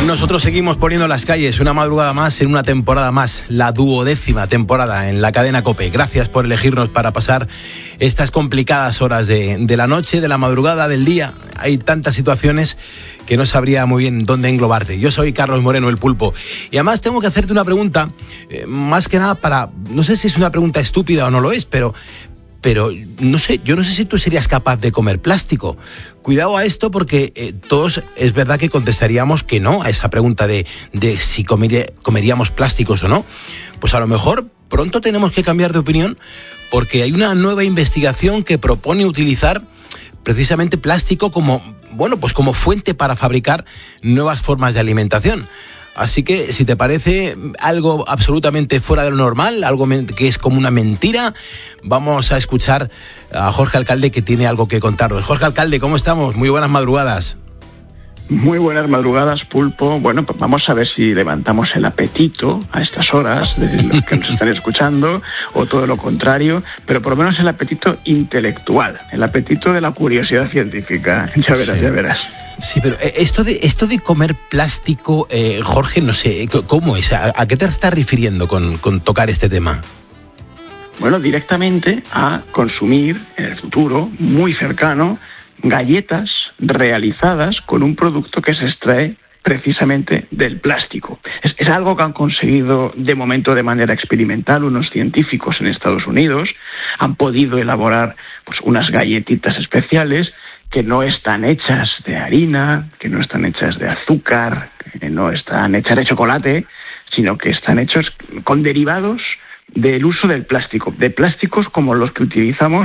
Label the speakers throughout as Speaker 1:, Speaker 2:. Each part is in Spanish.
Speaker 1: Nosotros seguimos poniendo las calles una madrugada más en una temporada más, la 12ª temporada en la cadena COPE. Gracias por elegirnos para pasar estas complicadas horas de la noche, de la madrugada, del día. Hay tantas situaciones que no sabría muy bien dónde englobarte. Yo soy Carlos Moreno, el Pulpo. Y además tengo que hacerte una pregunta, más que nada no sé si es una pregunta estúpida o no lo es, pero no sé, yo no sé si tú serías capaz de comer plástico. Cuidado a esto porque todos es verdad que contestaríamos que no a esa pregunta de si comeríamos plásticos o no. Pues a lo mejor pronto tenemos que cambiar de opinión porque hay una nueva investigación que propone utilizar precisamente plástico como fuente para fabricar nuevas formas de alimentación. Así que, si te parece algo absolutamente fuera de lo normal, algo que es como una mentira, vamos a escuchar a Jorge Alcalde, que tiene algo que contarnos. Jorge Alcalde, ¿cómo estamos? Muy buenas madrugadas.
Speaker 2: Muy buenas madrugadas, Pulpo. Bueno, pues vamos a ver si levantamos el apetito a estas horas de los que nos están escuchando, o todo lo contrario, pero por lo menos el apetito intelectual, el apetito de la curiosidad científica. Ya verás, sí. Ya verás.
Speaker 1: Sí, pero esto de comer plástico, Jorge, no sé, ¿cómo es? ¿A qué te estás refiriendo con tocar este tema?
Speaker 2: Bueno, directamente a consumir en el futuro, muy cercano, galletas realizadas con un producto que se extrae precisamente del plástico. Es algo que han conseguido de momento de manera experimental unos científicos en Estados Unidos. Han podido elaborar pues unas galletitas especiales que no están hechas de harina, que no están hechas de azúcar, que no están hechas de chocolate, sino que están hechos con derivados del uso del plástico, de plásticos como los que utilizamos,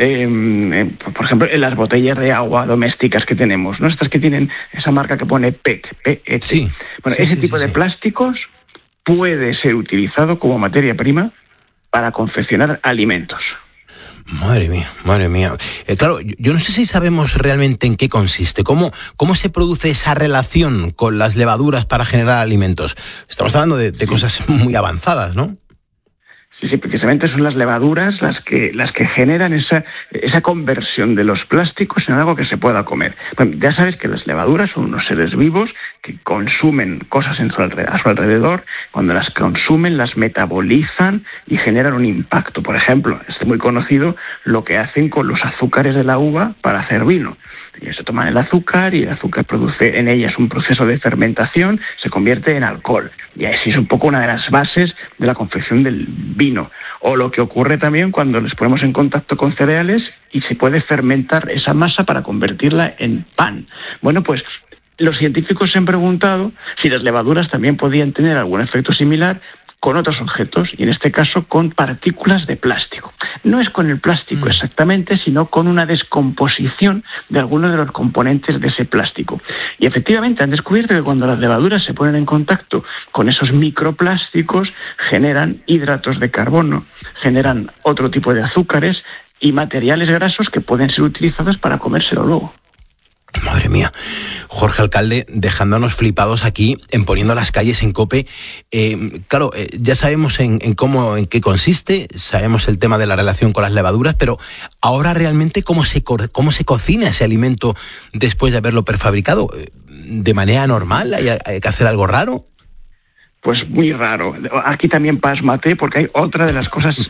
Speaker 2: por ejemplo, en las botellas de agua domésticas que tenemos, ¿no? Estas que tienen esa marca que pone PET.
Speaker 1: Sí.
Speaker 2: Bueno,
Speaker 1: sí,
Speaker 2: ese
Speaker 1: sí,
Speaker 2: tipo de plásticos puede ser utilizado como materia prima para confeccionar alimentos.
Speaker 1: Madre mía. Claro, yo no sé si sabemos realmente en qué consiste, cómo se produce esa relación con las levaduras para generar alimentos. Estamos hablando de cosas muy avanzadas, ¿no?
Speaker 2: Sí, precisamente son las levaduras las que generan esa conversión de los plásticos en algo que se pueda comer. Bueno, ya sabes que las levaduras son unos seres vivos que consumen cosas a su alrededor. Cuando las consumen, las metabolizan y generan un impacto. Por ejemplo, es muy conocido lo que hacen con los azúcares de la uva para hacer vino. Ellos se toman el azúcar y el azúcar produce en ellas un proceso de fermentación, se convierte en alcohol. Y así es un poco una de las bases de la confección del vino. O lo que ocurre también cuando les ponemos en contacto con cereales y se puede fermentar esa masa para convertirla en pan. Bueno, pues los científicos se han preguntado si las levaduras también podían tener algún efecto similar con otros objetos, y en este caso con partículas de plástico. No es con el plástico exactamente, sino con una descomposición de algunos de los componentes de ese plástico. Y efectivamente han descubierto que cuando las levaduras se ponen en contacto con esos microplásticos, generan hidratos de carbono, generan otro tipo de azúcares y materiales grasos que pueden ser utilizados para comérselo luego.
Speaker 1: Madre mía, Jorge Alcalde, dejándonos flipados aquí en Poniendo las Calles en COPE. Claro, ya sabemos en qué consiste, sabemos el tema de la relación con las levaduras, pero ahora realmente cómo se cocina ese alimento después de haberlo prefabricado. ¿De manera normal? ¿Hay que hacer algo raro?
Speaker 2: Pues muy raro. Aquí también pásmate, porque hay otra de las cosas